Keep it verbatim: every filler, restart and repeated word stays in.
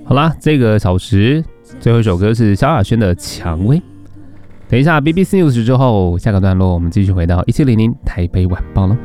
好啦，这个小时最后一首歌是萧亚轩的《蔷薇》。等一下 B B C News 之后，下个段落我们继续回到一七零零台北晚报了。